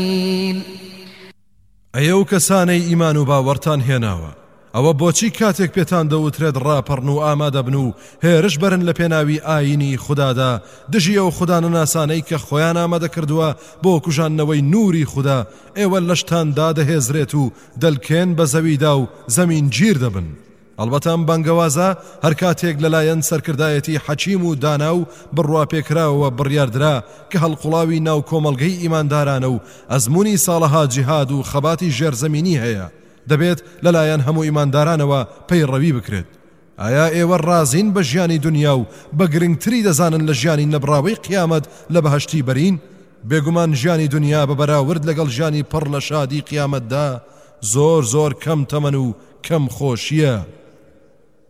ئەو کەسانەی ئیمان و باوەڕتان هێناوە ئەوە بۆچی کاتێک پێتان دەوترێت ڕاپەڕن و ئامادە بن و هێرش بەرن لە پێناوی ئاینی خودادا دژی ئەو خودانە ناسانەی کە خۆیان ئامادە کردووە بۆ کوژاننەوەی نوری خوددا ئێوە لەشتاندا دەهێزرێت و دەلکێن بە زەویدا و زەمین گیر دەبن ئەلبەتە بەنگەوازە هەر کاتێک لەلایەن سەرکردایەتی حەکیم و دانا و بڕواپێکراوە بڕیاردرا کە هەڵقوڵاوی ناو کۆمەڵگەی ئیماندارانە و ئەزمموی ساڵەها جیهاد و خەباتی ژێرزەمینی هەیە دەبێت لەلایەن هەموو ئیماندارانەوە پەیڕەوی بکرێت ئایا ئێوە ڕازین بە ژیانی دنیا و بە گرنگتری دەزانن لە ژیانی نەبراوەی قیامەت لە بەهەشتی بەرین بێگومان ژیانی دنیا بە بەراورد لەگەڵ ژیانی پڕ لە شادی قیامەتدا زۆر زۆر کەم تەمەن و کەم خۆشیە